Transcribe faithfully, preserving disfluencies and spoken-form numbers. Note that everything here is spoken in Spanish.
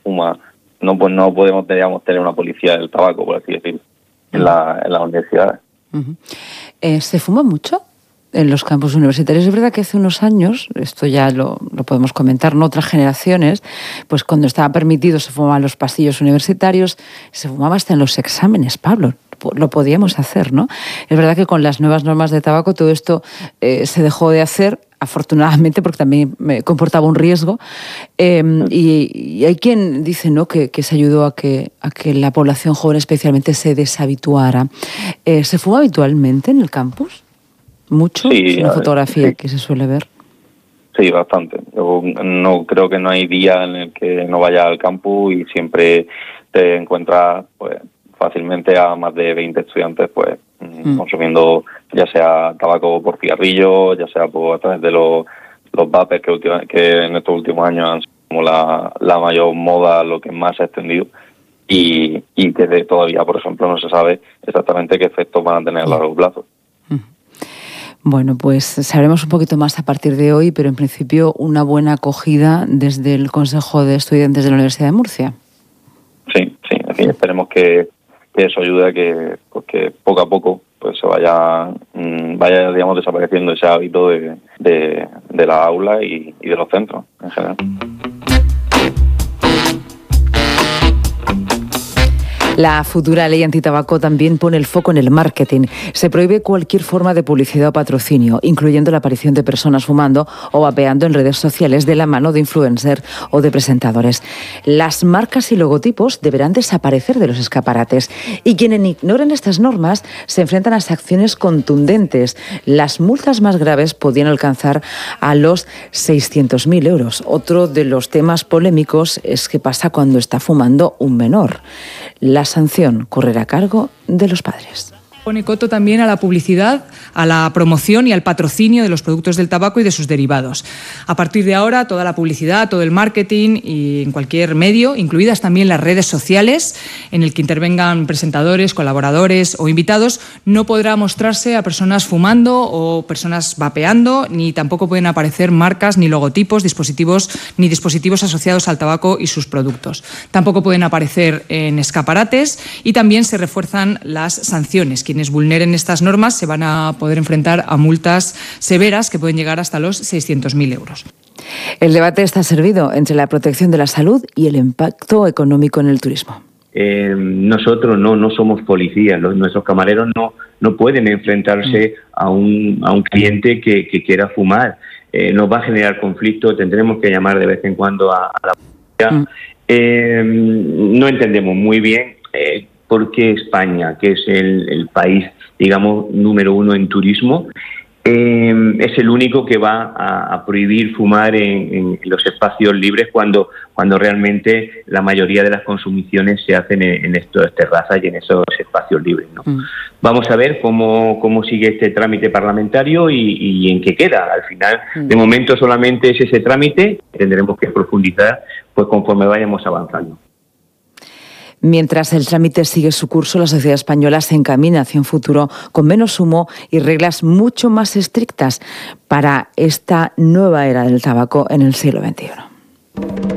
fuma, no pues no podemos, digamos, tener una policía del tabaco, por así decirlo, en, la, en las universidades. Uh-huh. Eh, ¿Se fuma mucho en los campus universitarios? Es verdad que hace unos años, esto ya lo, lo podemos comentar, ¿no? Otras generaciones, pues cuando estaba permitido se fumaba en los pasillos universitarios, se fumaba hasta en los exámenes, Pablo. Lo podíamos hacer, ¿no? Es verdad que con las nuevas normas de tabaco todo esto eh, se dejó de hacer, afortunadamente, porque también me comportaba un riesgo. Eh, y, y hay quien dice, ¿no?, que, que se ayudó a que, a que la población joven especialmente se deshabituara. Eh, ¿Se fuma habitualmente en el campus? ¿Mucho? Sí, es una fotografía sí. que se suele ver. Sí, bastante. Yo no creo que no hay día en el que no vaya al campus y siempre te encuentras, pues, fácilmente a más de veinte estudiantes, pues, mm. consumiendo ya sea tabaco por cigarrillo, ya sea por a través de los, los vapes que, ultima, que en estos últimos años han sido como la, la mayor moda, lo que más se ha extendido, y, y que de, todavía, por ejemplo, no se sabe exactamente qué efectos van a tener a largo plazo. Bueno, pues sabremos un poquito más a partir de hoy, pero en principio una buena acogida desde el Consejo de Estudiantes de la Universidad de Murcia. Sí, sí, en fin, esperemos que que eso ayude a que, pues, que poco a poco pues se vaya, mmm, vaya digamos, desapareciendo ese hábito de, de, de la aula y, y de los centros en general. La futura ley antitabaco también pone el foco en el marketing. Se prohíbe cualquier forma de publicidad o patrocinio, incluyendo la aparición de personas fumando o vapeando en redes sociales de la mano de influencers o de presentadores. Las marcas y logotipos deberán desaparecer de los escaparates y quienes ignoren estas normas se enfrentan a sanciones contundentes. Las multas más graves podrían alcanzar a los seiscientos mil euros. Otro de los temas polémicos es qué pasa cuando está fumando un menor. La sanción correrá a cargo de los padres. Pone coto también a la publicidad, a la promoción y al patrocinio de los productos del tabaco y de sus derivados. A partir de ahora, toda la publicidad, todo el marketing y en cualquier medio, incluidas también las redes sociales, en el que intervengan presentadores, colaboradores o invitados, no podrá mostrarse a personas fumando o personas vapeando, ni tampoco pueden aparecer marcas ni logotipos, dispositivos ni dispositivos asociados al tabaco y sus productos. Tampoco pueden aparecer en escaparates y también se refuerzan las sanciones. Quienes vulneren estas normas se van a poder enfrentar a multas severas que pueden llegar hasta los seiscientos mil euros. El debate está servido entre la protección de la salud y el impacto económico en el turismo. Eh, nosotros no no somos policías, los, nuestros camareros no no pueden enfrentarse mm. a un a un cliente que, que quiera fumar. Eh, nos va a generar conflicto, tendremos que llamar de vez en cuando a, a la policía. Mm. Eh, no entendemos muy bien eh, por qué España, que es el, el país, digamos, número uno en turismo, eh, es el único que va a, a prohibir fumar en, en los espacios libres cuando, cuando realmente la mayoría de las consumiciones se hacen en, en estas terrazas y en esos espacios libres, ¿no? Mm. Vamos a ver cómo, cómo sigue este trámite parlamentario y, y en qué queda. Al final, mm. de momento solamente es ese trámite, tendremos que profundizar pues conforme vayamos avanzando. Mientras el trámite sigue su curso, la sociedad española se encamina hacia un futuro con menos humo y reglas mucho más estrictas para esta nueva era del tabaco en el siglo veintiuno.